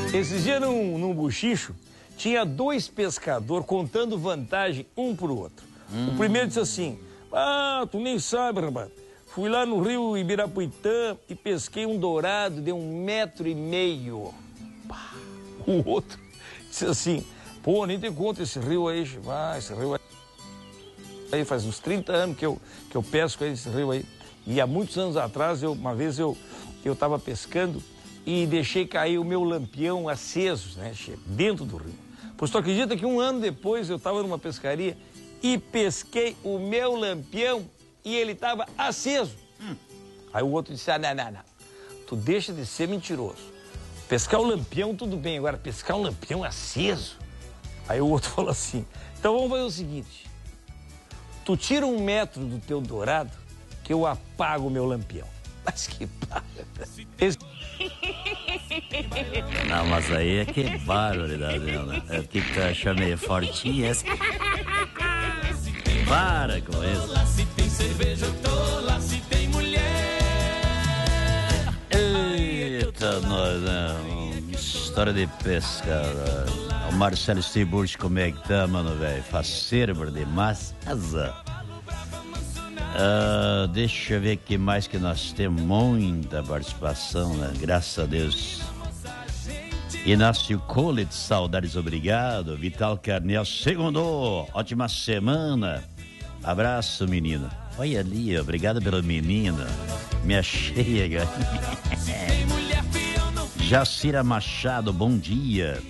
Esses dias num buchicho, tinha dois pescadores contando vantagem um pro outro. O primeiro disse assim: ah, tu nem sabe, rapaz. Fui lá no rio Ibirapuitã e pesquei um dourado de 1,5 metro. O outro disse assim: pô, nem te conta esse rio aí, esse rio aí faz uns 30 anos que eu pesco esse rio aí. E há muitos anos atrás, uma vez eu tava pescando e deixei cair o meu lampião aceso, né, dentro do rio. Pois tu acredita que um ano depois eu estava numa pescaria e pesquei o meu lampião e ele estava aceso. Aí o outro disse: ah, não, tu deixa de ser mentiroso. Pescar o lampião tudo bem, agora pescar um lampião aceso? Aí o outro falou assim: então vamos fazer o seguinte, tu tira 1 metro do teu dourado que eu apago o meu lampião. Mas que paga. Não, mas aí é que é barbaridade, né? É que tu acha meio fortinho esse. Para com isso. Lá se tem cerveja, eu tô lá se tem mulher. Eita, nós, né? História de pesca. O Marcelo Stiburch, como é que tá, mano, velho? Faceiro demais. Deixa eu ver o que mais que nós temos. Muita participação, né? Graças a Deus. Inácio Colet, saudades, obrigado. Vital Carnel, segundo, ótima semana. Abraço, menina. Olha ali, obrigado pela menina. Minha chega. Jacira Machado, bom dia.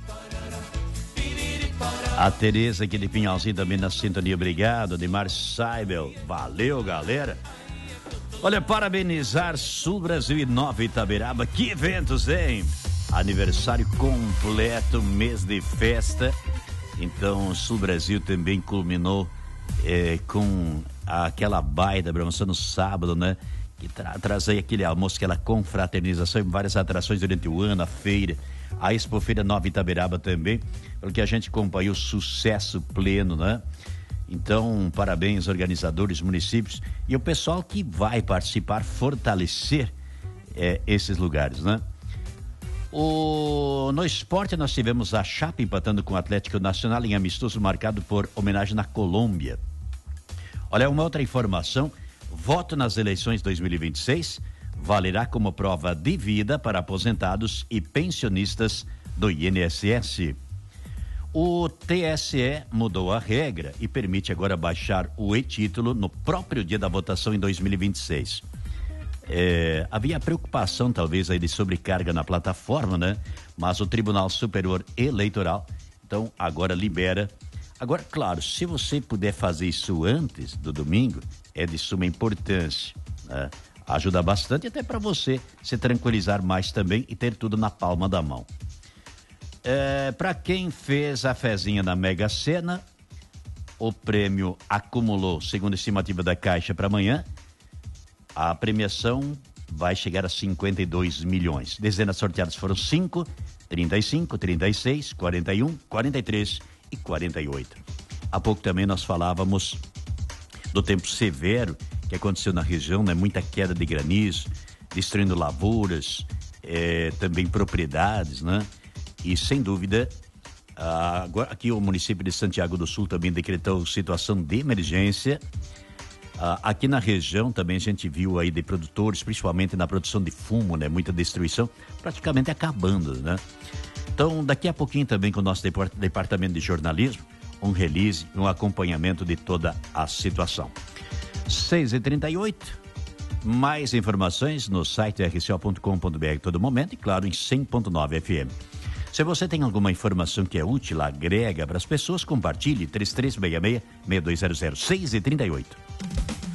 A Tereza aqui de Pinhalzinho também na sintonia, obrigado. Ademar Saibel, valeu, galera. Olha, parabenizar Sul Brasil e Nova Itaberaba, que eventos, hein? Aniversário completo, mês de festa. Então, Sul Brasil também culminou com aquela baita promoção no sábado, né? Que traz aí aquele almoço, aquela confraternização, várias atrações durante o ano, a feira. A Expo Feira Nova Itaberaba também, pelo que a gente acompanhou, sucesso pleno, né? Então, parabéns, organizadores, municípios e o pessoal que vai participar, fortalecer esses lugares, né? No esporte, nós tivemos a Chape empatando com o Atlético Nacional em amistoso marcado por homenagem na Colômbia. Olha, uma outra informação: voto nas eleições 2026 valerá como prova de vida para aposentados e pensionistas do INSS. O TSE mudou a regra e permite agora baixar o e-título no próprio dia da votação em 2026. Havia preocupação talvez aí de sobrecarga na plataforma, né? Mas o Tribunal Superior Eleitoral, então, agora libera. Agora, claro, se você puder fazer isso antes do domingo, é de suma importância, né? Ajuda bastante até para você se tranquilizar mais também e ter tudo na palma da mão. Para quem fez a fezinha na Mega Sena, o prêmio acumulou, segundo a estimativa da Caixa para amanhã, a premiação vai chegar a 52 milhões. Dezenas sorteadas foram 5, 35, 36, 41, 43 e 48. Há pouco também nós falávamos do tempo severo que aconteceu na região, né? Muita queda de granizo, destruindo lavouras, também propriedades, né? E sem dúvida, agora aqui o município de Santiago do Sul também decretou situação de emergência. Aqui na região também a gente viu aí de produtores, principalmente na produção de fumo, né? Muita destruição, praticamente acabando, né? Então, daqui a pouquinho também com o nosso departamento de jornalismo, um release, um acompanhamento de toda a situação. 6h38, mais informações no site rco.com.br todo momento e claro em 100.9 FM. Se você tem alguma informação que é útil, agrega para as pessoas, compartilhe 3366-6200, 6h38.